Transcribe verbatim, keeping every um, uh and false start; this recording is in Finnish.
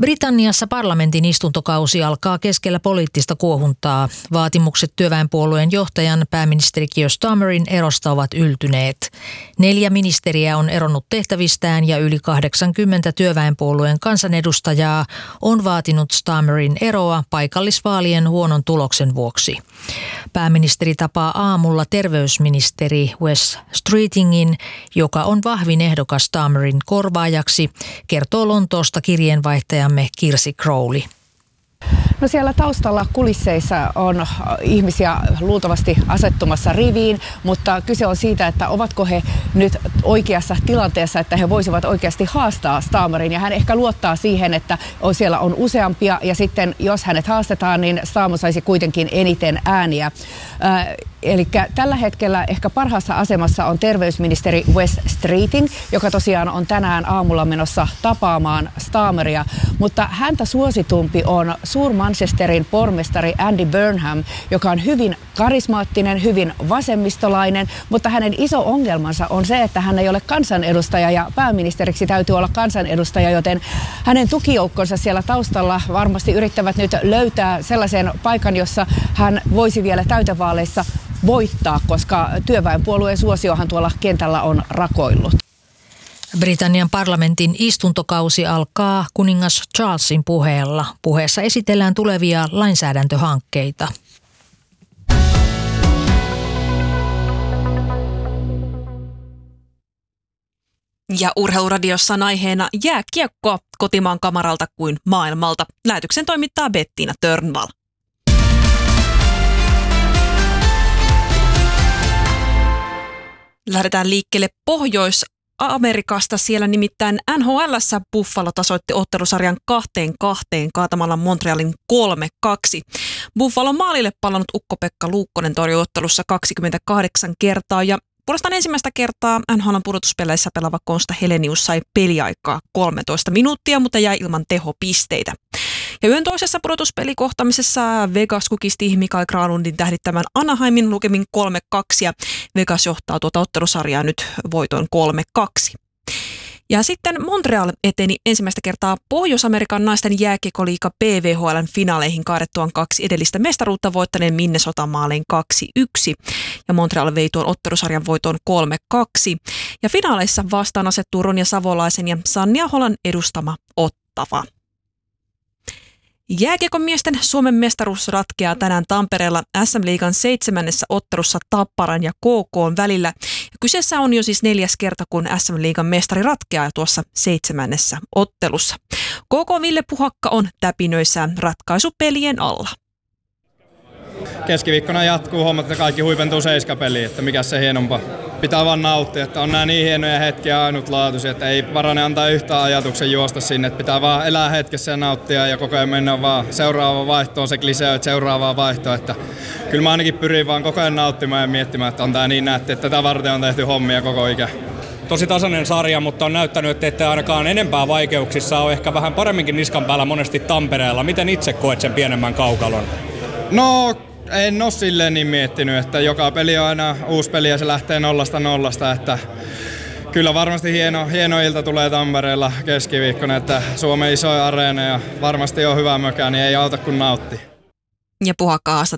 Britanniassa parlamentin istuntokausi alkaa keskellä poliittista kuohuntaa. Vaatimukset työväenpuolueen johtajan pääministeri Keir Starmerin erosta ovat yltyneet. Neljä ministeriä on eronnut tehtävistään ja yli kahdeksankymmentä työväenpuolueen kansanedustajaa on vaatinut Starmerin eroa paikallisvaalien huonon tuloksen vuoksi. Pääministeri tapaa aamulla terveysministeri Wes Streetingin, joka on vahvin ehdokas Starmerin korvaajaksi, kertoo Lontoosta kirjeenvaihtajamme Kirsi Crowley. No siellä taustalla kulisseissa on ihmisiä luultavasti asettumassa riviin, mutta kyse on siitä, että ovatko he nyt oikeassa tilanteessa, että he voisivat oikeasti haastaa Starmerin. Ja hän ehkä luottaa siihen, että siellä on useampia ja sitten jos hänet haastetaan, niin Starmer saisi kuitenkin eniten ääniä. Äh, Eli tällä hetkellä ehkä parhaassa asemassa on terveysministeri Wes Streeting, joka tosiaan on tänään aamulla menossa tapaamaan Starmeria, mutta häntä suositumpi on Suur-Manchesterin pormestari Andy Burnham, joka on hyvin karismaattinen, hyvin vasemmistolainen, mutta hänen iso ongelmansa on se, että hän ei ole kansanedustaja ja pääministeriksi täytyy olla kansanedustaja, joten hänen tukijoukkonsa siellä taustalla varmasti yrittävät nyt löytää sellaisen paikan, jossa hän voisi vielä täytevaaleissa voittaa, koska työväenpuolueen suosiohan tuolla kentällä on rakoillut. Britannian parlamentin istuntokausi alkaa kuningas Charlesin puheella. Puheessa esitellään tulevia lainsäädäntöhankkeita. Ja Urheiluradiossa on aiheena jääkiekkoa kotimaan kamaralta kuin maailmalta. Lähetyksen toimittaa Bettina Törnvall. Lähdetään liikkeelle Pohjois-Amerikasta. Siellä nimittäin N H L:ssä Buffalo tasoitti ottelusarjan kahteen kahteen kaatamalla Montrealin kolme kaksi. Buffalon maalille palannut Ukko-Pekka Luukkonen torjui ottelussa kaksikymmentäkahdeksan kertaa ja puolestaan ensimmäistä kertaa N H L:n pudotuspeleissä pelaava Konsta Helenius sai peliaikaa kolmetoista minuuttia, mutta jäi ilman tehopisteitä. Ja yön toisessa pudotuspelikohtamisessa Vegas kukisti Mikael Granlundin tähdittämän Anaheimin lukemin kolme kaksi ja Vegas johtaa tuota ottelusarjaa nyt voitoin kolme kaksi. Ja sitten Montreal eteni ensimmäistä kertaa Pohjois-Amerikan naisten jääkiekkoliiga P V H L:n finaaleihin kaadettuaan kaksi edellistä mestaruutta voittaneen Minnesotan maalein kaksi yksi. Ja Montreal vei tuon ottelusarjan voitoon kolme kaksi. Ja finaaleissa vastaan asettuu Ronja Savolaisen ja Sanni Aholan edustama Ottava. Jääkiekon miesten Suomen mestaruus ratkeaa tänään Tampereella S M-liigan seitsemännessä ottelussa Tapparan ja K K:n välillä. Kyseessä on jo siis neljäs kerta, kun S M-liigan mestari ratkeaa tuossa seitsemännessä ottelussa. K K Ville Puhakka on täpinöissään ratkaisupelien alla. Keskiviikkona jatkuu hommat, että kaikki huipentuu seiskapeliin, että mikä se hienompaa. Pitää vaan nauttia, että on nämä niin hienoja hetkiä ainutlaatuisia, että ei parane antaa yhtään ajatuksen juosta sinne. Että pitää vaan elää hetkessä ja nauttia ja koko ajan mennä vaan seuraavaan vaihtoon, se klisee, että seuraavaan vaihtoon. Että kyllä mä ainakin pyrin vaan koko ajan nauttimaan ja miettimään, että on tää niin nätti, että tätä varten on tehty hommia koko ikä. Tosi tasainen sarja, mutta on näyttänyt, että ette ainakaan enempää vaikeuksissa ole ehkä vähän paremminkin niskan päällä monesti Tampereella. Miten itse koet sen pienemmän kaukalon? No, en ole silleen niin miettinyt, että joka peli on aina uusi peli ja se lähtee nollasta nollasta, että kyllä varmasti hieno, hieno ilta tulee Tampereella keskiviikkona, että Suomen isoin areena ja varmasti on hyvä mökä, niin ei auta kun nautti. Ja Puhakka